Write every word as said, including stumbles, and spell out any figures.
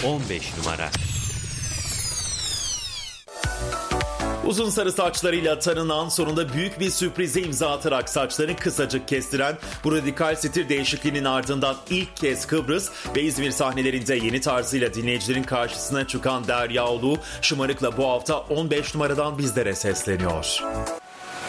on beş numara. Uzun sarı saçlarıyla tanınan, sonunda büyük bir sürprize imza atarak saçlarını kısacık kestiren bu radikal stil değişikliğinin ardından ilk kez Kıbrıs ve İzmir sahnelerinde yeni tarzıyla dinleyicilerin karşısına çıkan Derya Ulu, şımarıkla bu hafta on beş numaradan bizlere sesleniyor.